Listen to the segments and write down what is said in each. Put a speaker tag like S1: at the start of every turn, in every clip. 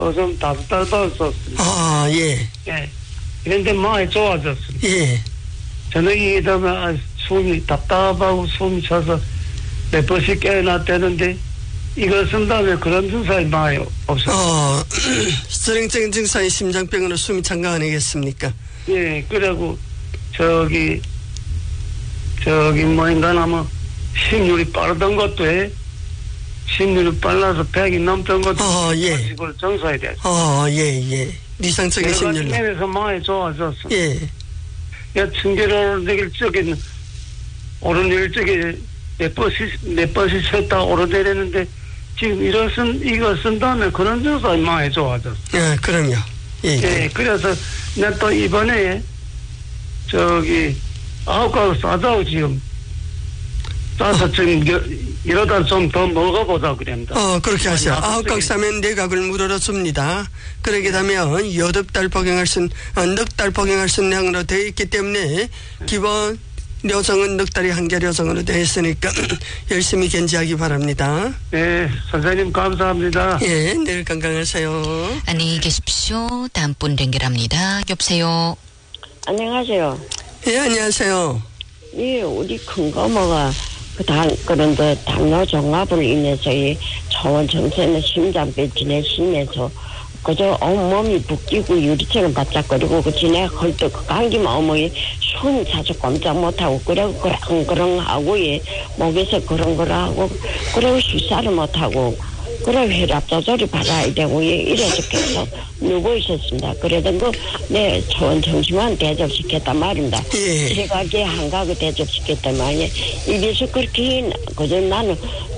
S1: 좀 5달 받았었습니다.
S2: 아, 예.
S1: 예. 그런데 많이 좋아졌습니다.
S2: 예.
S1: 저녁에 되면 숨이 답답하고 숨이 차서 몇 번씩 깨어났다는데 이거 쓴 다음에 그런 증상이 많이 없어요.
S2: 수랭증 증상이 심장병으로 숨이 찬 거 아니겠습니까?
S1: 예, 그리고 뭐인가 하면 심률이 빠르던 것도 해. 심률이 빨라서 100이 넘던 것도
S2: 예.
S1: 그걸 정사해야 돼.
S2: 예. 이상적인 심률로.
S1: 내가 많이 좋아졌어.
S2: 예.
S1: 야, 층계를 내길 적에 오르내릴 적에 몇 번씩 쉬었다 오르내리는데 지금 이거 쓴 다음에 그런 증상이 많이 좋아졌어.
S2: 예, 그럼요. 예.
S1: 그래서 내가 또 이번에 9가구 싸자고 지금 싸서 지금 이러다 좀 더 먹어보자 그럽니다.
S2: 그렇게 하세요. 9가구 싸면 4가구를 물어러 줍니다. 그러게 되면 8달 복용할 수, 넉 달 복용할 수 있는 양으로 되어 있기 때문에 기본 료정은 넉 달이 한계료정으로 되어 있으니까 열심히 견지하기 바랍니다.
S1: 네, 선생님 감사합니다.
S2: 예, 늘 건강하세요.
S3: 안녕히 계십시오. 다음 분 연결합니다. 여보세요.
S4: 안녕하세요.
S2: 예, 안녕하세요.
S4: 예, 우리 큰 고모가 그런데 당뇨 종합으로 인해서 이 초원 정세는 심장병 지내시면서 그저 온몸이 붓기고 유리처럼 바짝거리고 그 지내 헐떡 감기만 어머니 숨 자주 꼼짝 못하고 그러고 그렁그렁하고 예 목에서 그렁그렁하고 그러고 식사를 못하고 그러고 혈압 조절이 받아야 되고 예 이래서 계속 누워 있었습니다. 그래도 내 초원 정신만 대접시켰단 말입니다. 제가게 한가구 대접시켰단 말이에요. 입에서 그렇게 그저 나는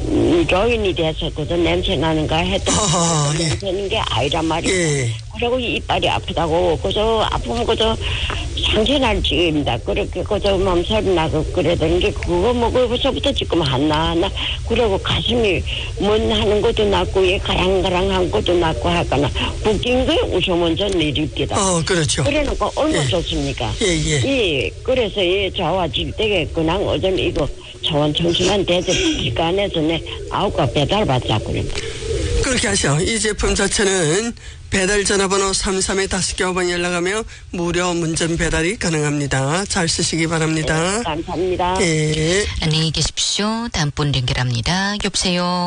S4: 교인이 돼서 그저 냄새 나는가 했더니 냄새는 게 아니란 말이에요. 그리고 이빨이 아프다고 그저 아프면 그저 상처날 지입니다. 그렇게 그저 몸살이 나고 그러던 게 그거 먹어서부터 지금 하나 그리고 가슴이 뭔 하는 것도 낫고 예 가랑가랑한 것도 낫고 하거나 붓긴 게 우선 먼저 내립니다.
S2: 그렇죠.
S4: 그래놓고 얼마 좋습니까? 예. 그래서 예 좋아질 때에 그냥 어전 이거 초원 청순한 대접 기간에서 내 9가 배달 받자고 그럽니다.
S2: 그렇게 하셔. 이 제품 자체는 배달 전화번호 33-5번 연락하며 무료 문전 배달이 가능합니다. 잘 쓰시기 바랍니다.
S4: 네, 감사합니다.
S2: 예.
S3: 안녕히 계십시오. 다음 분 연결합니다. 여보세요.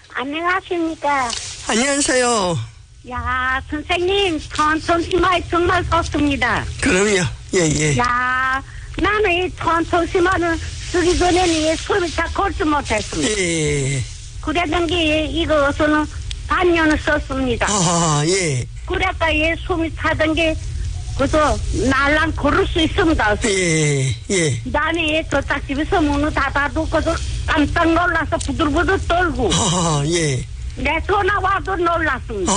S5: 안녕하십니까.
S2: 안녕하세요.
S5: 야, 선생님, 천천히만 정말 좋습니다.
S2: 그럼요. 예.
S5: 야, 나는 이 천천히만은 쓰기 전에는 숨이 다 걸지 못했습니다.
S2: 예.
S5: 그랬던 게 이것은 반년을 썼습니다.
S2: 예.
S5: 그래까 숨이 차던 게 그저 날랑 걸을 수 있습니다.
S2: 예.
S5: 나는 저짝집에서 문을 닫아도 그저 깜짝 놀라서 부들부들 떨고.
S2: 예.
S5: 내 전화 와도 놀랐습니다.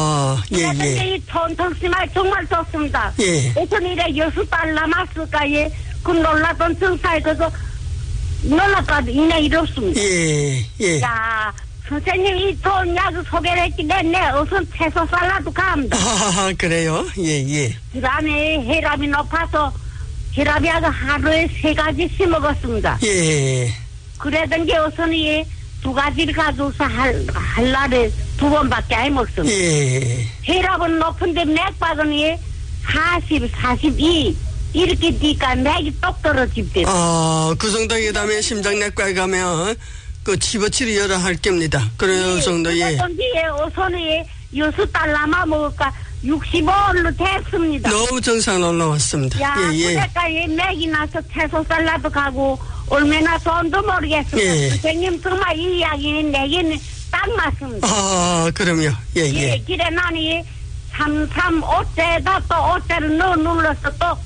S2: 예.
S5: 이 tonton씨말 정말 좋습니다.
S2: 예.
S5: 우선 이래 6달 남았을까, 그 놀랐던 증사에 그래서 놀랐까지 이내 이렇습니다.
S2: 예.
S5: 야, 선생님 이 좋은 약을 소개를 했기 때문에 우선 채소 샐러드 갑니다.
S2: 그래요? 예.
S5: 그 다음에 혈압이 높아서 혈압약을 하루에 3가지씩 먹었습니다.
S2: 예.
S5: 그러던 게 우선 2가지를 가져서 할 날에 2번밖에 안 먹습니다.
S2: 예.
S5: 혈압은 높은데 맥박은 40, 42 이렇게 되니까 맥이 똑 떨어집니다.
S2: 그 정도에 다음에 심장내과에 가면 그 집어치료 여러 할 겁니다. 그런 정도
S5: 우선에 6달 남아 먹을까 65원로 됐습니다.
S2: 너무 정상 올라왔습니다.
S5: 야, 그러니까 맥이 나서 채소 샐러드 가고 얼마나 좋은도 모르겠습니다. 선생님 정말 이 이야기는 내게는 딱 맞습니다.
S2: 그럼요. 예.
S5: 그래 나는 33호째에다 또 호째를 눌러서 또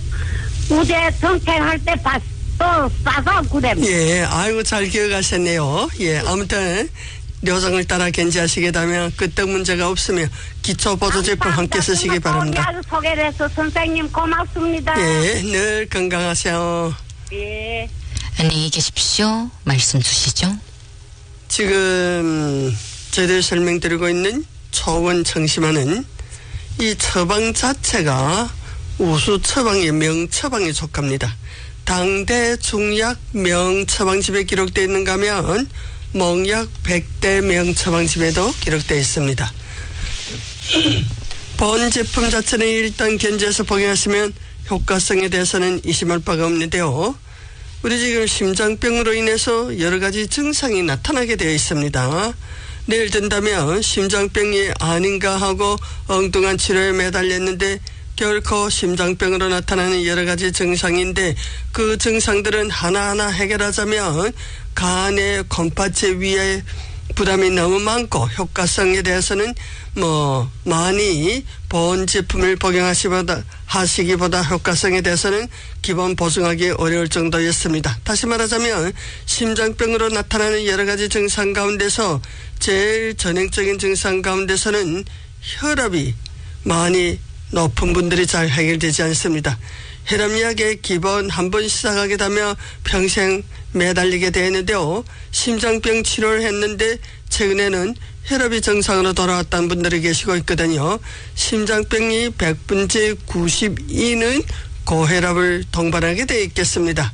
S5: 우대 정책할 때 또 싸서 그럽니다.
S2: 예, 아이고 잘 기억하셨네요. 예, 아무튼 료정을 따라 견지하시게 되면 끄떡 문제가 없으며 기초 보조 제품 함께 쓰시기 바랍니다.
S5: 소개를 해서 선생님 고맙습니다.
S2: 예, 늘 건강하세요.
S5: 예.
S3: 안녕히 계십시오. 말씀 주시죠.
S2: 지금 저희들 설명드리고 있는 초원 청심환은 이 처방 자체가 우수 처방의 명처방에 속합니다. 당대 중약 명처방집에 기록되어 있는가 하면 몽약 100대 명처방집에도 기록되어 있습니다. 본 제품 자체는 일단 견제해서 복용하시면 효과성에 대해서는 의심할 바가 없는데요. 우리 지금 심장병으로 인해서 여러 가지 증상이 나타나게 되어 있습니다. 예를 든다면 심장병이 아닌가 하고 엉뚱한 치료에 매달렸는데 결코 심장병으로 나타나는 여러 가지 증상인데 그 증상들은 하나하나 해결하자면 간의 콩팥제 위에 부담이 너무 많고 효과성에 대해서는 많이 본 제품을 복용하시기보다 효과성에 대해서는 기본 보증하기 어려울 정도였습니다. 다시 말하자면 심장병으로 나타나는 여러 가지 증상 가운데서 제일 전형적인 증상 가운데서는 혈압이 많이 높은 분들이 잘 해결되지 않습니다. 혈압약의 기본 한번 시작하게 되면 평생 매달리게 되는데요. 심장병 치료를 했는데 최근에는 혈압이 정상으로 돌아왔다는 분들이 계시고 있거든요. 심장병이 100분째 92는 고혈압을 동반하게 되어 있겠습니다.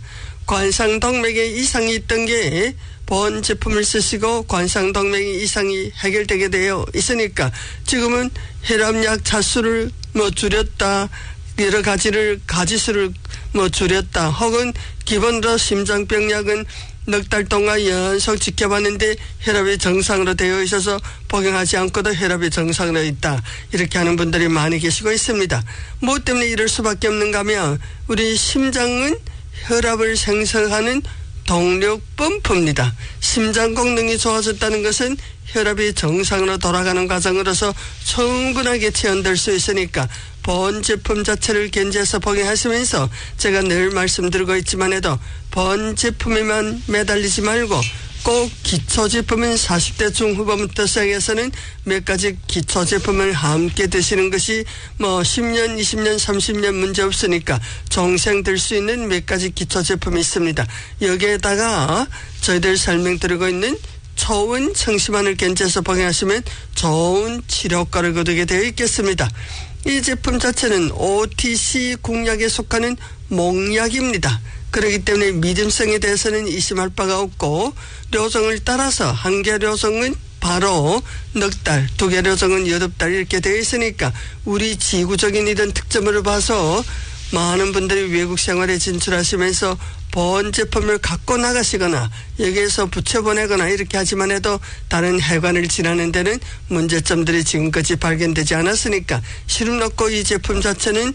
S2: 관상동맥에 이상이 있던 게 본 제품을 쓰시고 관상동맥이 이상이 해결되게 되어 있으니까 지금은 혈압약 차수를 줄였다, 여러 가지수를 줄였다, 혹은 기본으로 심장병약은 넉 달 동안 연속 지켜봤는데 혈압이 정상으로 되어 있어서 복용하지 않고도 혈압이 정상으로 있다, 이렇게 하는 분들이 많이 계시고 있습니다. 뭐 때문에 이럴 수밖에 없는가 하면 우리 심장은 혈압을 생성하는 동력 펌프입니다. 심장功能이 좋아졌다는 것은 혈압이 정상으로 돌아가는 과정으로서 충분하게 체현될 수 있으니까 본 제품 자체를 견제해서 복용하시면서 제가 늘 말씀드리고 있지만 해도 본 제품에만 매달리지 말고 꼭 기초 제품은 40대 중후반부터 시작해서는 몇 가지 기초 제품을 함께 드시는 것이 10년, 20년, 30년 문제 없으니까 종생 들 수 있는 몇 가지 기초 제품이 있습니다. 여기에다가 저희들 설명드리고 있는 초원 청심환을 견제해서 복용하시면 좋은 치료 효과를 거두게 되어 있겠습니다. 이 제품 자체는 OTC 국약에 속하는 몽약입니다. 그렇기 때문에 믿음성에 대해서는 의심할 바가 없고 료정을 따라서 한 개 료정은 바로 넉 달, 두 개 료정은 8달 이렇게 되어 있으니까 우리 지구적인 이런 특점을 봐서 많은 분들이 외국 생활에 진출하시면서 본 제품을 갖고 나가시거나 여기에서 붙여보내거나 이렇게 하지만 해도 다른 해관을 지나는 데는 문제점들이 지금까지 발견되지 않았으니까 실험 놓고 이 제품 자체는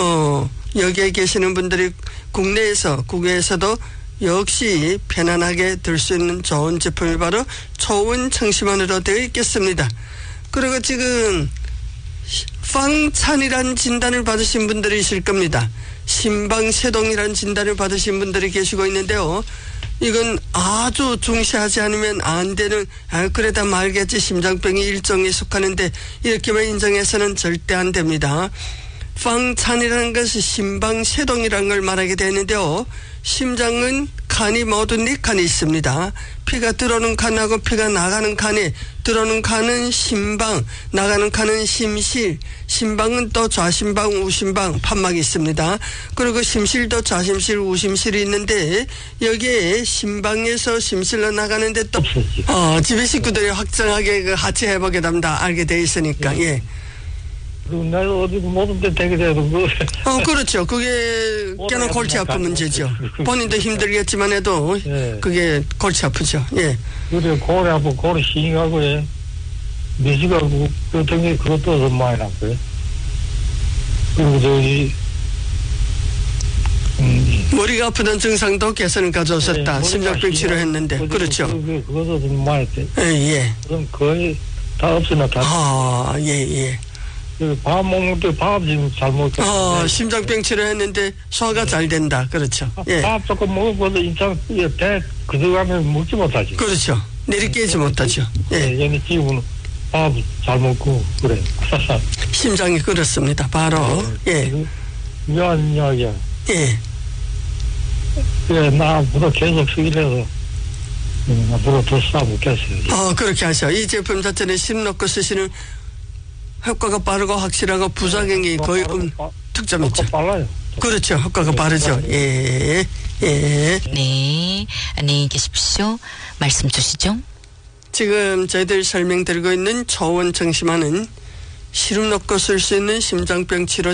S2: 여기에 계시는 분들이 국내에서 국외에서도 역시 편안하게 들 수 있는 좋은 제품이 바로 초원 청심환으로 되어 있겠습니다. 그리고 지금 빵찬이라는 진단을 받으신 분들이 있을 겁니다. 심방세동이라는 진단을 받으신 분들이 계시고 있는데요. 이건 아주 중시하지 않으면 안 되는, 그래다 말겠지, 심장병이 일종에 속하는데 이렇게만 인정해서는 절대 안 됩니다. 빵찬이라는 것이 심방세동이라는 걸 말하게 되는데요. 심장은 칸이 모두 4칸이 있습니다. 피가 들어오는 칸하고 피가 나가는 칸에 들어오는 칸은 심방, 나가는 칸은 심실, 심방은 또 좌심방, 우심방, 판막이 있습니다. 그리고 심실도 좌심실, 우심실이 있는데 여기에 심방에서 심실로 나가는데 또 집에 식구들이 확정하게 그 하체 회복에 담다 알게 돼 있으니까 예.
S1: 내가 어디 모든 데 되게 돼도
S2: 그렇죠. 그게 꽤나 골치 아픈 문제죠. 본인도 힘들겠지만 해도 예. 그게 골치 아프죠. 예.
S1: 그래 골이 아프고 골이 싱하고 예. 미식하고 그 등에 그것도 좀 많이 났고요. 그리고 저기
S2: 머리가 아프던 증상도 개선을 가져오셨다. 예, 심장병 치료했는데 그렇죠.
S1: 그것도 좀 많이 했대.
S2: 예.
S1: 그럼 거의 다 없으나 다.
S2: 예.
S1: 밥 먹는 때 밥 지금 잘 먹고.
S2: 심장병 치료했는데 소화가 잘 된다. 그렇죠. 예.
S1: 밥 조금 먹어도 인상 배 그들가면 먹지 못하지.
S2: 그렇죠. 내리깨지 못하죠. 예.
S1: 얘는 지금은 밥 잘 먹고 그래.
S2: 심장이 그렇습니다. 바로 예.
S1: 묘한 이야기야.
S2: 예.
S1: 그래 나 앞으로 계속 쓰기라서 앞으로 더 써먹겠어요.
S2: 그렇게 하셔. 이 제품 자체는 심 넣고 쓰시는 효과가 빠르고 확실하고 부작용이 거의 특점이죠.
S1: 빨라요.
S2: 그렇죠. 효과가 빠르죠. 예.
S3: 네. 안녕히 계십시오. 말씀 주시죠.
S2: 지금 저희들 설명드리고 있는 초원 청심환은 시름 넣고 쓸 수 있는 심장병 치료